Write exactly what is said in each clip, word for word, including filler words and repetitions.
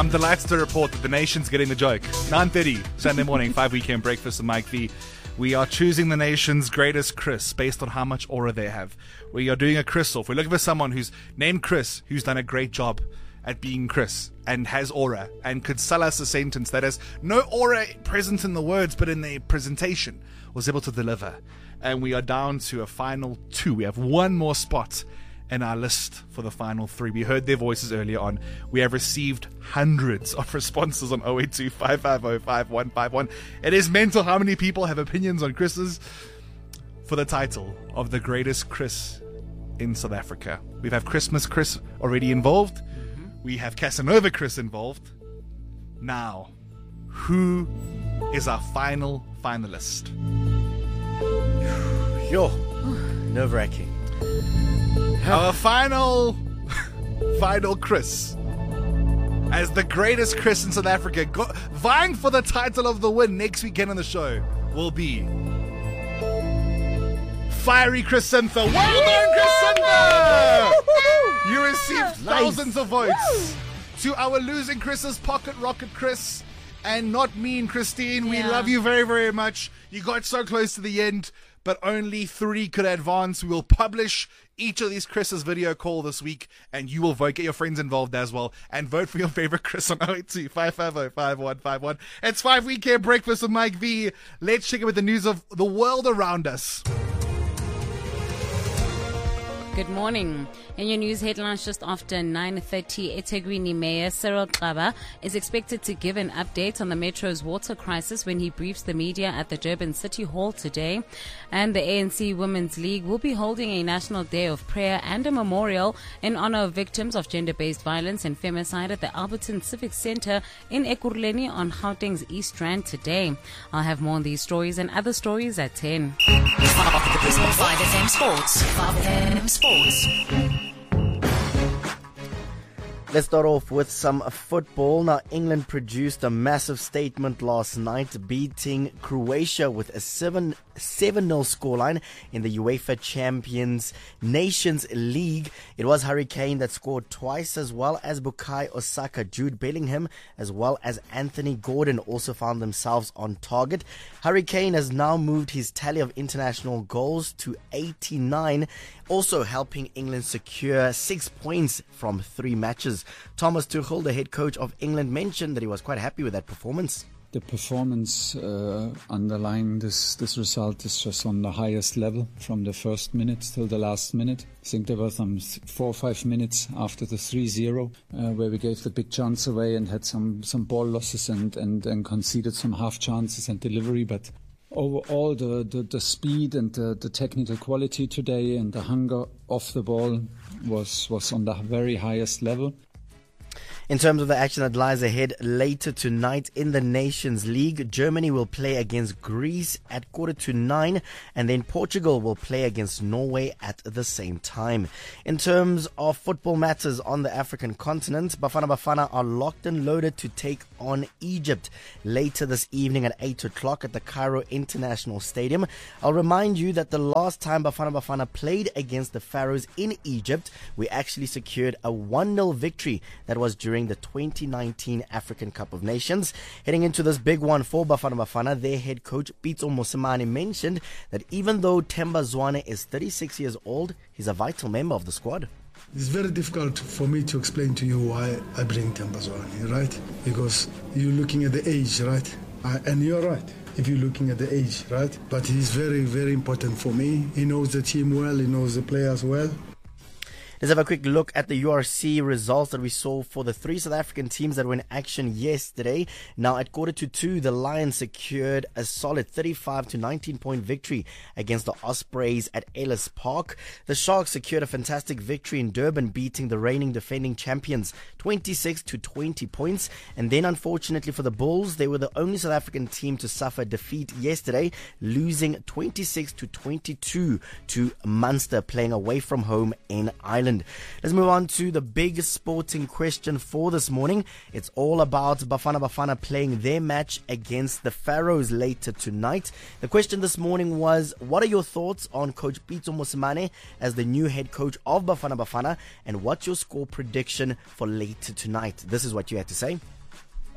I'm delighted to report that the nation's getting the joke. nine thirty, Sunday morning, five weekend breakfast with Mike V. We are choosing the nation's greatest Chris based on how much aura they have. We are doing a Chris off. We're looking for someone who's named Chris, who's done a great job at being Chris and has aura and could sell us a sentence that has no aura present in the words but in the presentation, was able to deliver. And we are down to a final two. We have one more spot in our list for the final three. We heard their voices earlier on. We have received hundreds of responses on oh eight two, five five oh, five one five one. It is mental how many people have opinions on Chris's for the title of the greatest Chris in South Africa. We have Christmas Chris already involved. Mm-hmm. We have Casanova Chris involved. Now, who is our final finalist? Yo, nerve-wracking. Our final, final Chris, as the greatest Chris in South Africa, go, vying for the title of the win next weekend on the show, will be Fiery Chris Sintha. Well done, Chris Sintha! You received thousands of votes to our losing Chris's Pocket Rocket Chris, and not mean Christine. We Yeah. love you very, very much. You got so close to the end, but only three could advance. We will publish each of these Chris's video call this week, and you will vote. Get your friends involved as well, and vote for your favorite Chris on oh eight two, five five oh, five one five one. It's five weekend breakfast with Mike V. Let's check in with the news of the world around us. Good morning. In your news headlines just after nine thirty, eThekwini Mayor Cyril Xaba is expected to give an update on the Metro's water crisis when he briefs the media at the Durban City Hall today. And the A N C Women's League will be holding a national day of prayer and a memorial in honor of victims of gender-based violence and femicide at the Alberton Civic Centre in Ekurhuleni on Gauteng's East Rand today. I'll have more on these stories and other stories at ten. five F M Sports. five F M Sports. Let's start off with some football. Now, England produced a massive statement last night, beating Croatia with a seven nil scoreline in the UEFA Champions Nations League. It was Harry Kane that scored twice, as well as Bukayo Saka. Jude Bellingham, as well as Anthony Gordon, also found themselves on target. Harry Kane has now moved his tally of international goals to eighty-nine, also helping England secure six points from three matches. Thomas Tuchel, the head coach of England, mentioned that he was quite happy with that performance. The performance uh, underlying this, this result is just on the highest level from the first minute till the last minute. I think there were some four or five minutes after the three zero uh, where we gave the big chance away and had some, some ball losses and, and, and conceded some half chances and delivery. But overall, the, the, the speed and the, the technical quality today and the hunger off the ball was, was on the very highest level. In terms of the action that lies ahead later tonight in the Nations League, Germany will play against Greece at quarter to nine, and then Portugal will play against Norway at the same time. In terms of football matters on the African continent, Bafana Bafana are locked and loaded to take on Egypt later this evening at eight o'clock at the Cairo International Stadium. I'll remind you that the last time Bafana Bafana played against the Pharaohs in Egypt, we actually secured a one nil victory that was during the twenty nineteen African Cup of Nations. Heading into this big one for Bafana Bafana, their head coach Pitso Mosimane mentioned that even though Themba Zwane is thirty-six years old, he's a vital member of the squad. It's very difficult for me to explain to you why I bring Themba Zwane, right? Because you're looking at the age, right? Uh, and you're right if you're looking at the age, right? But he's very, very important for me. He knows the team well, he knows the players well. Let's have a quick look at the U R C results that we saw for the three South African teams that were in action yesterday. Now, at quarter to two, the Lions secured a solid thirty-five to nineteen point victory against the Ospreys at Ellis Park. The Sharks secured a fantastic victory in Durban, beating the reigning defending champions twenty-six to twenty points. And then, unfortunately for the Bulls, they were the only South African team to suffer defeat yesterday, losing twenty-six to twenty-two to Munster, playing away from home in Ireland. Let's move on to the big sporting question for this morning. It's all about Bafana Bafana playing their match against the Pharaohs later tonight. The question this morning was, what are your thoughts on Coach Pitso Mosimane as the new head coach of Bafana Bafana, and what's your score prediction for later tonight? This is what you had to say.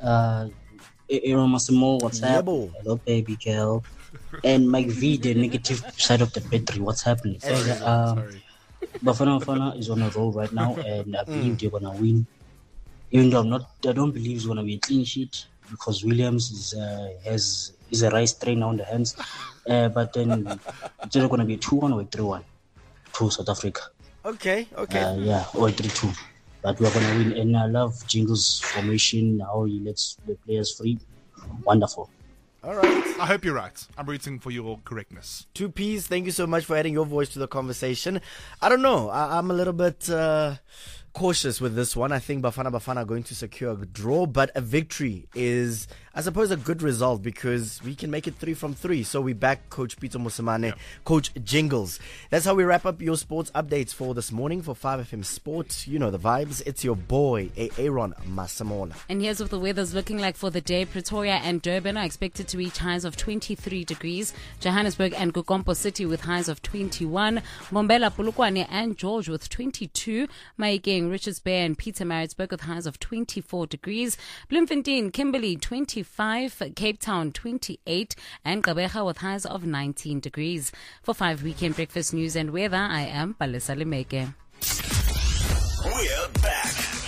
Uh, Aaron Massimo, what's up? Yebo. Hello, baby girl. And Mike V, the negative side of the battery. What's happening? Sorry, um, sorry. Bafana Bafana is on a roll right now, and I believe they're gonna win. Even though I'm not, I don't believe it's gonna be a clean sheet because Williams is uh, has is a rice train on the hands. Uh, but then it's either gonna be a two one or a three one to South Africa. Okay, okay. Uh, yeah, or a three two. But we're gonna win, and I love Jingle's formation. How he lets the players free. Wonderful. All right. I hope you're right. I'm rooting for your correctness. Two P's, thank you so much for adding your voice to the conversation. I don't know. I, I'm a little bit uh, cautious with this one. I think Bafana Bafana are going to secure a draw, but a victory is, I suppose, a good result because we can make it three from three. So we back Coach Peter Mosimane, yeah. Coach Jingles. That's how we wrap up your sports updates for this morning for five F M Sports. You know the vibes. It's your boy, Aaron Masamola. And here's what the weather's looking like for the day. Pretoria and Durban are expected to reach highs of twenty-three degrees. Johannesburg and Gukompo City with highs of twenty-one. Mbombela, Polokwane and George with twenty-two. Mahikeng, Richards Bay and Pietermaritzburg with highs of twenty-four degrees. Bloemfontein, Kimberley, twenty-five. Cape Town, twenty-eight. And Gqeberha with highs of nineteen degrees. For five Weekend Breakfast News and Weather, I am Palesa Lemeke. We're